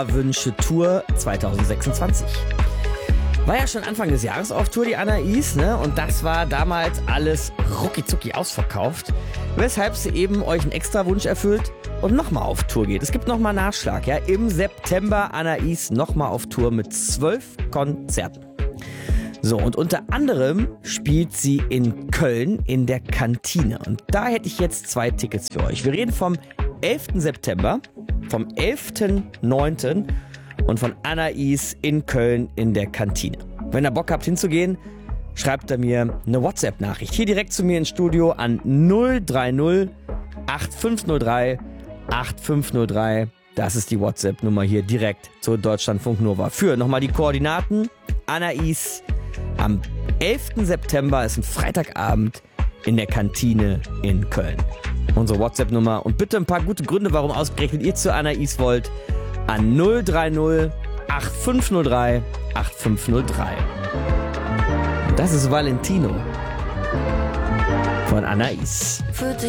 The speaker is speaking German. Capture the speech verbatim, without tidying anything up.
Wünsche Tour zwanzig sechsundzwanzig. War ja schon Anfang des Jahres auf Tour, die Anais, ne? Und das war damals alles rucki-zucki ausverkauft, weshalb sie eben euch einen extra Wunsch erfüllt und nochmal auf Tour geht. Es gibt nochmal Nachschlag, ja? Im September Anais nochmal auf Tour mit zwölf Konzerten. So, und unter anderem spielt sie in Köln in der Kantine. Und da hätte ich jetzt zwei Tickets für euch. Wir reden vom elften September, vom elften neunten und von Anais in Köln in der Kantine. Wenn ihr Bock habt hinzugehen, schreibt ihr mir eine WhatsApp-Nachricht. Hier direkt zu mir ins Studio an null drei null acht fünf null drei acht fünf null drei. Das ist die WhatsApp-Nummer hier direkt zur Deutschlandfunk Nova. Für nochmal die Koordinaten. Anais am elften September ist ein Freitagabend in der Kantine in Köln. Unsere WhatsApp-Nummer und bitte ein paar gute Gründe, warum ausgerechnet ihr zu Anais wollt, an null drei null acht fünf null drei acht fünf null drei. Das ist Valentino von Anais. Für dich